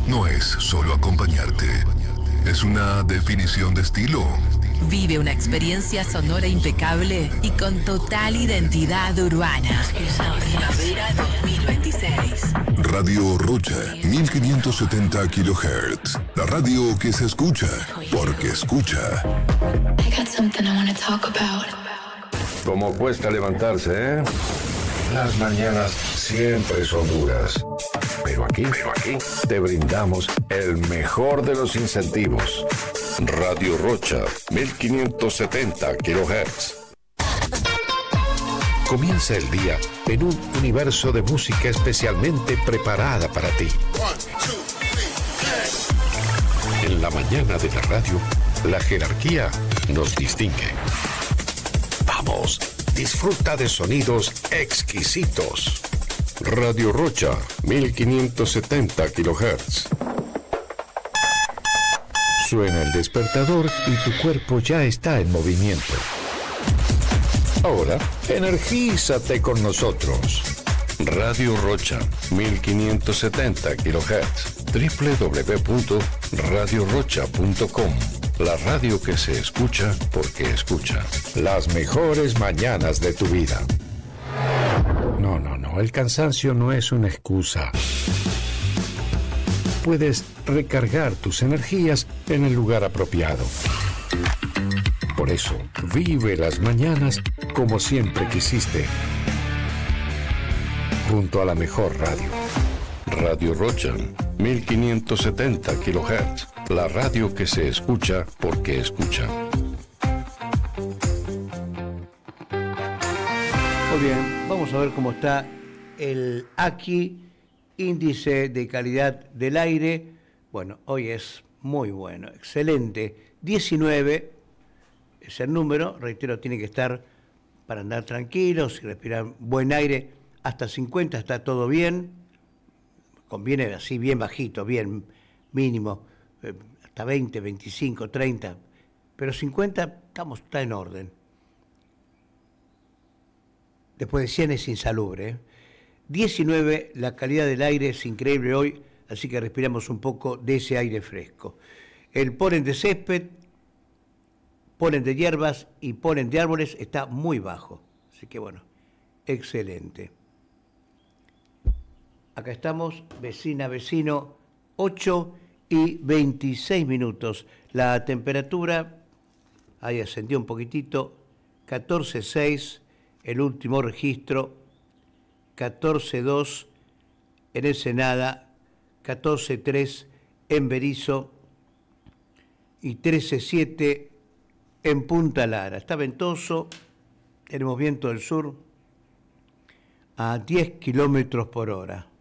no es solo acompañarte, es una definición de estilo. Vive una experiencia sonora impecable y con total identidad urbana. Primavera 2026. Radio Rocha, 1570 kHz. La radio que se escucha, porque escucha. Como cuesta levantarse, ¿eh? Las mañanas siempre son duras. Pero aquí te brindamos el mejor de los incentivos. Radio Rocha, 1570 kHz. Comienza el día en un universo de música especialmente preparada para ti. En la mañana de la radio, la jerarquía nos distingue. Vamos, disfruta de sonidos exquisitos. Radio Rocha, 1570 kHz. Suena el despertador y tu cuerpo ya está en movimiento. Ahora, energízate con nosotros. Radio Rocha, 1570 kHz. www.radiorocha.com. La radio que se escucha porque escucha. Las mejores mañanas de tu vida. No, el cansancio no es una excusa. Puedes recargar tus energías en el lugar apropiado. Por eso, vive las mañanas como siempre quisiste. Junto a la mejor radio. Radio Rocha, 1570 kHz. La radio que se escucha porque escucha. Muy bien, vamos a ver cómo está el AQI, índice de calidad del aire. Bueno, hoy es muy bueno, excelente. 19 es el número, reitero, tiene que estar para andar tranquilos y respirar buen aire. Hasta 50 está todo bien, conviene así bien bajito, bien mínimo, hasta 20, 25, 30, pero 50 está en orden. Después de 100 es insalubre. 19, la calidad del aire es increíble hoy, así que respiramos un poco de ese aire fresco. El polen de césped, polen de hierbas y polen de árboles está muy bajo, así que bueno, excelente. Acá estamos, vecina, vecino, 8:26. La temperatura, ahí ascendió un poquitito, 14,6. El último registro, 14,2 en Ensenada, 14,3 en Berisso y 13,7 en Punta Lara. Está ventoso, tenemos viento del sur a 10 kilómetros por hora.